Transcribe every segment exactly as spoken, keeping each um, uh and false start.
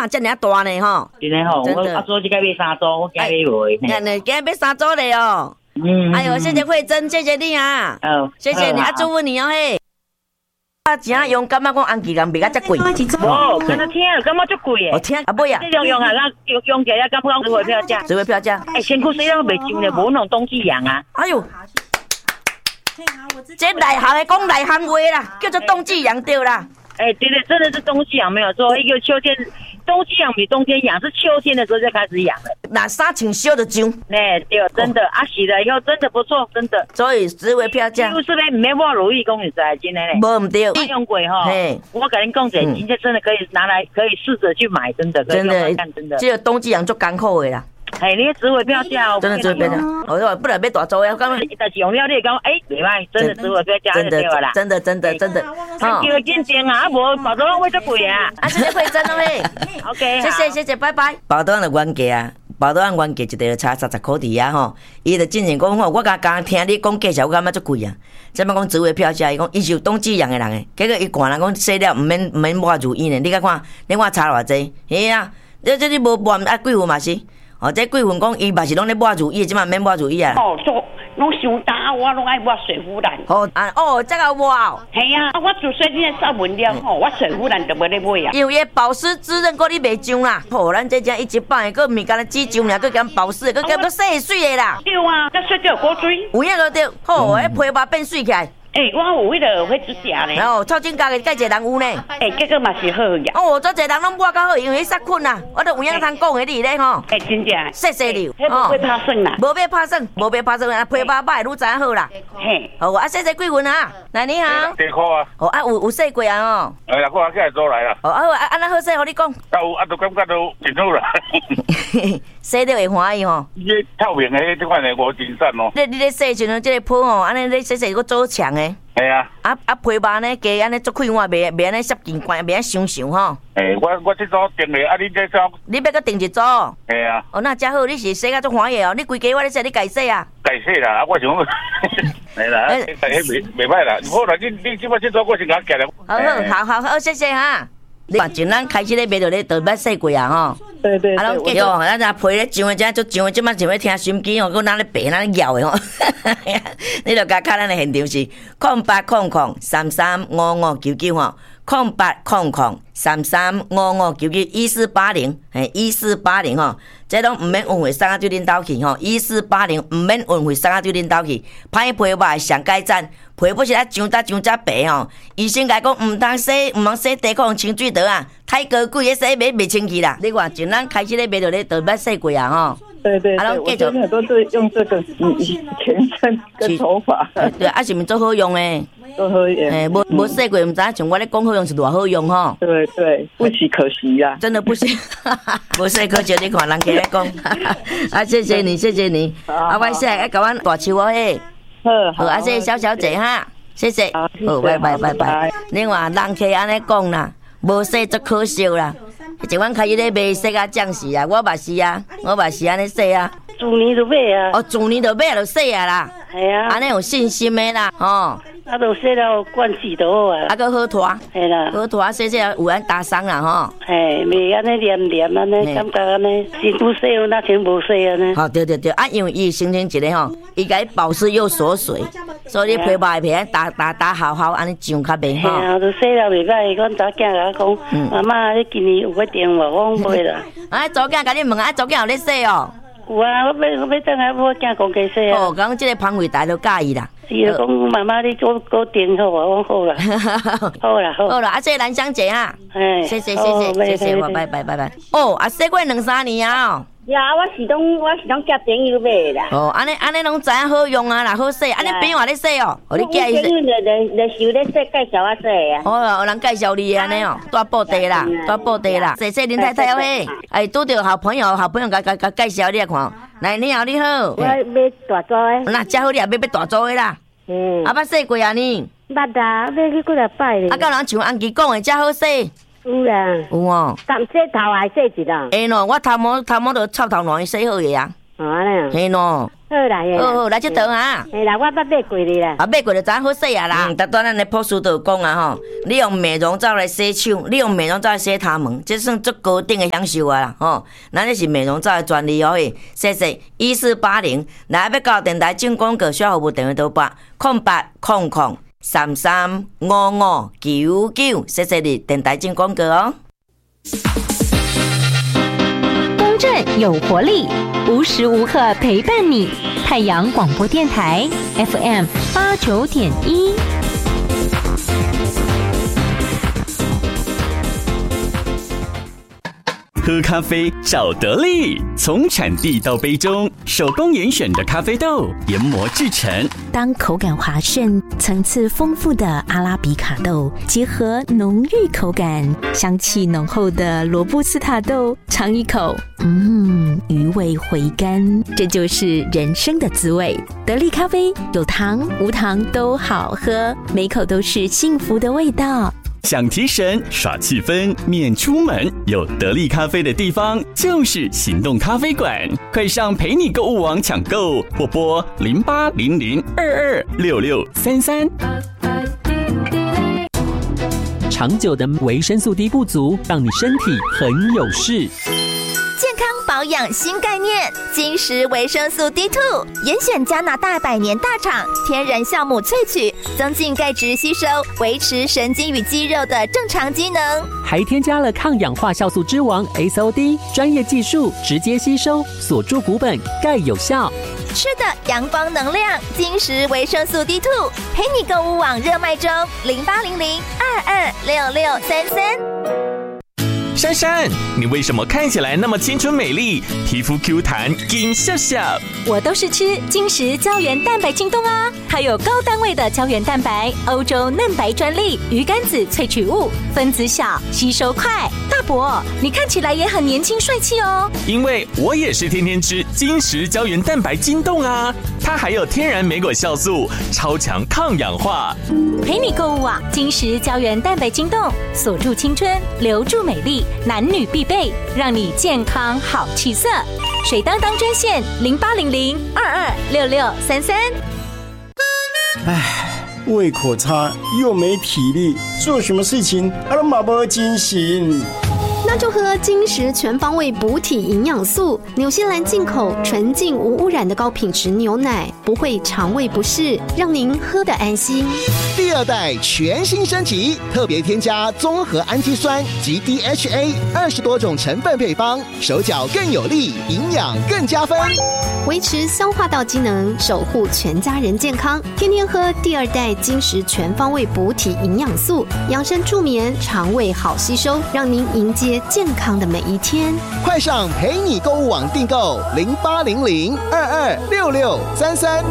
哪这么大呢吼？ 真的吼，我阿叔这个买三组，我今日买。 你今日买三组的哦。嗯。哎呦，谢谢慧珍，谢谢你啊。哦。谢谢你，啊，祝福你哦嘿。啊，真勇敢啊！讲安吉人卖甲遮贵。 无，跟他听，感觉足贵诶。 我听啊，买啊。 这用用啊，用用起来敢不讲值回票价？ 值回票价。 哎，身躯虽然袂上咧，无那种冬季养啊。 哎呦。这内行的讲内行话啦，叫做冬季养对啦。 哎，对对，真的是冬季养没有错。一个秋天，冬季养比冬天养，是秋天的时候才开始养的。 那衫穿烧就上。 哎，对，真的，啊洗了以后真的不错，真的。 所以值回票价。 就是咧，唔免我如意公你知，真的嘞。 无唔对。 用过哈。我跟你讲者，真的真的可以拿来，可以试着去买，真的。 真的， 真的。 这个冬季养足艰苦的啦。 哎，你值回票价哦， 真的值回票价。我说不能买大组的，我讲， 但是用了你讲，哎，袂歹，真的值回票价就对了啦。 真的，真的，真的。 叫认真啊，啊无包装会足贵啊。 啊，谢谢慧珍哦嘿。 OK， 谢谢谢谢，拜拜。包装的原价啊，包装原价一个差三十块伫啊吼。伊就进前讲吼，我刚刚听你讲介绍，我感觉足贵啊。怎么讲值回票价？伊讲伊是有冬季养的人诶，结果伊看人讲洗了毋免毋免抹如意呢。你甲看，你看差偌济？嘿啊，你这你无抹啊几分嘛是？哦，这几份讲伊嘛是拢咧抹如意，即嘛免抹如意啊。 哦，做拢伤大，我拢爱抹水芙兰。 哦啊哦，这个抹哦。 系啊，我做水晶的扫文了吼，我水芙兰就无咧买啊。 因为保湿滋润，搁你袂上啦。吼，咱这只一级棒的，搁毋是干那止痒尔，搁兼保湿，搁兼搁洗水的啦。 对啊，这水就有果水。 有影个对，吼，迄皮肤变水起来。 诶、欸，我有迄个会指甲咧。 哦，超正家嘅，介济人有呢。 诶、欸，这个嘛是好呀。 哦，做济人拢抹较好，因为杀菌啦。我都有影通讲嘅你咧吼。 诶、欸，真正。 谢谢你。 哦，无要拍算啦。 无要拍算，无要拍算，啊，皮肤歹愈知影好啦。嘿。好，啊，谢谢贵文啊。来，你好。 几块啊？ 哦，啊，有有洗过啊哦。 哎呀，我起来做来啦。 哦，啊，啊，安那好洗，互你讲。 啊有，啊，都感觉都真好啦。 洗着会欢喜吼。 伊透明的这款的无真善哦。 你你咧洗时阵，这个泡吼，安尼你洗洗个做强的。 系啊， 啊啊皮肤呢，加安尼做开换，袂袂安尼湿紧关，袂安伤伤吼。 诶，我我这组订的，啊，你这组， 你要搁订一组？ 系啊。 哦，那真好，你是洗甲足欢喜哦。你规家我咧洗，你家洗啊？ 家洗啦，啊，我想，系啦，迄袂袂歹啦。好啦，你你即摆这组我先甲夹了。 好好好好，谢谢哈。你把前咱开始咧卖着咧，就捌洗过啊吼。 对对对。 啊，拢叫咱咱皮咧上诶，真足上诶，即摆想要听心机哦，搁哪咧白哪咧摇诶吼。你著甲卡咱诶现场是空八空空三三五五九九吼，空八空空三三五五九九一四八零，嘿，一四八零吼，这拢毋免运费送啊对恁兜去吼，一四八零毋免运费送啊对恁兜去，歹皮肤上改赞。皮肤是啊，上搭上只白吼，医生甲讲毋通洗，毋通洗地壳清水倒啊，太高贵，迄洗袂袂清气啦。你看，从咱开始咧卖着咧，就捌洗过啊吼。 对对对，我现在都是用这个全身跟头发。 对，啊是毋是做好用诶？ 做好用。 诶，无无洗过，毋知像我咧讲好用是偌好用吼。 对对，不许可惜呀。 真的不行，无洗可惜，你看人家咧讲。啊，谢谢你，谢谢你。啊，我现在爱甲阮大手哦嘿。好，啊，谢谢小小姐哈，谢谢。好，拜拜拜拜。另外，人客安尼讲啦，无洗足可惜啦。一晚开始咧卖洗啊，酱是啊，我嘛是啊，我嘛是安尼洗啊。 自年就买啊。 哦，自年就买就洗啊啦。 系啊。 安尼有信心的啦，吼。 啊，都洗了惯洗就好啊。 啊，搁好拖。 系啦。 好拖洗洗有安打伤啦吼。 嘿，袂安尼黏黏安尼，感觉安尼，身躯洗有那全无洗安尼。 好，对对对，啊，因为伊形成一个吼，伊甲伊保湿又锁水，所以你皮肤会皮打打打好好，安尼上较袂吼。 嘿啊，都洗了袂歹，阮查囝甲我讲，妈妈，你今年有要订无？我讲袂啦。 啊，查囝甲你问啊，查囝有咧洗哦。 有啊，我要我要等下我囝讲加洗啊。 哦，讲即个芳味大都介意啦。 伊就讲妈妈，你做做订好啊，我好啦，好啦好。 好啦，啊，谢谢兰香姐哈， 哎， 谢谢谢谢谢谢，我拜拜拜拜。哦，啊，洗过两三年啊哦。 呀，我是拢我是拢交朋友买啦。 哦，安尼安尼拢知影好用啊啦，好洗，安尼朋友也咧洗哦，哦你介意洗？ 朋友就就就是有咧洗介绍我洗啊。 哦，有人介绍你安尼哦，大布袋啦，大布袋啦，谢谢林太太哦嘿，哎，拄着好朋友，好朋友甲甲甲介绍你看，来你好你好。 我买大组的。 那遮好你也买买大组的啦。嗯。啊，捌洗过啊你？ 捌啊，买去几来摆咧。 啊，敢人像安琪讲的，遮好洗。 有啦， 有哦。 但洗头还洗一啦。 哎喏，我头毛头毛都臭头烂洗好个啊。 啊咧。 嘿喏， 好啦，嘿啦好好来这倒啊！ 嘿啦，我捌买过哩啦。 啊，买过就知好洗啊啦。嗯，逐段咱的朴素就有讲啊吼，你用美容皂来洗手，你用美容皂来洗头毛，这算足高等的享受啊啦吼。咱这是美容皂的专利哦嘿，谢谢一四八零，来要到电台进广告，小服务电话都八空八空空三三五五九九，谢谢你电台进广告哦。 公正有活力，无时无刻陪伴你。太阳广播电台 F M 八九点一。 喝咖啡找得力，从产地到杯中，手工严选的咖啡豆研磨制成。 当口感滑顺、层次丰富的阿拉比卡豆结合浓郁口感、香气浓厚的罗布斯塔豆，尝一口，嗯，余味回甘，这就是人生的滋味。得力咖啡有糖无糖都好喝，每口都是幸福的味道。 想提神耍气氛免出门，有得力咖啡的地方就是行动咖啡馆，快上陪你购物网抢购，或拨零八零零二二六六三三。 长久的维生素 D 不足，让你身体很有事。 健康保养新概念，金石维生素 D 二 严选加拿大百年大厂天然酵母萃取，增进钙质吸收，维持神经与肌肉的正常机能， 还添加了抗氧化酵素之王 S O D， 专业技术直接吸收，锁住骨本，钙有效。 吃的阳光能量，金石维生素 D 二 陪你购物网热卖中，零八零零二二六六三三。 珊珊，你为什么看起来那么青春美丽，皮肤 Q 弹金笑笑？ 我都是吃金石胶原蛋白晶冻啊，它有高单位的胶原蛋白，欧洲嫩白专利，鱼肝子萃取物，分子小，吸收快。大伯，你看起来也很年轻帅气哦。 因为我也是天天吃金石胶原蛋白晶冻啊，它还有天然莓果酵素，超强抗氧化。 陪你购物网，金石胶原蛋白晶冻，锁住青春，留住美丽。男女必备，让你健康好气色。水当当专线零八零零二二六六三三。 唉，胃口差又没体力，做什么事情啊都没没精神。 那就喝金石全方位补体营养素，纽西兰进口纯净无污染的高品质牛奶，不会肠胃不适，让您喝得安心。 第二代全新升级，特别添加综合氨基酸及 D H A 二十多种成分配方，手脚更有力，营养更加分， 维持消化道机能，守护全家人健康。天天喝第二代金石全方位补体营养素，养生助眠，肠胃好吸收，让您迎接健康的每一天。 快上陪你购物网订购零八零零二二六六三三。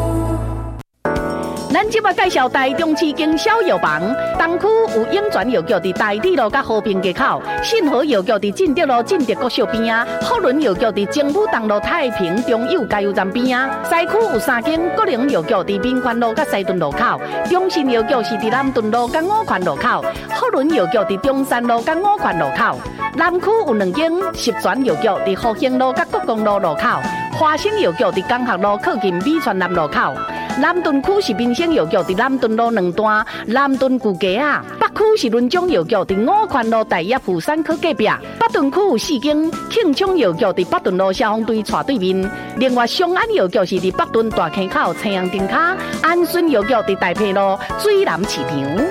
咱今麦介绍台中市经销药房，东区有永泉药局伫台底路甲和平街口，信和药局伫进德路进德国小边啊，福伦药局伫政府东路太平中友加油站边啊，西区有三间国营药局伫民权路甲西屯路口，中信药局是伫南屯路甲五权路口，福伦药局伫中山路甲五权路口，南区有两间十全药局伫福兴路甲国公路路口，华兴药局伫江学路靠近美泉南路口。南屯区是民生药局伫南屯路两段南屯旧街啊，北区是伦中药局伫五权路大业富山科隔壁，北屯区有四间庆昌药局伫北屯路消防队斜对面，另外松安药局是伫北屯大坑口青阳灯卡，安顺药局伫大坪路水南市场。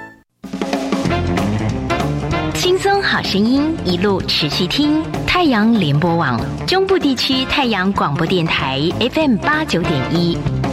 轻松好声音，一路持续听太阳联播网中部地区太阳广播电台 F M 八九点一。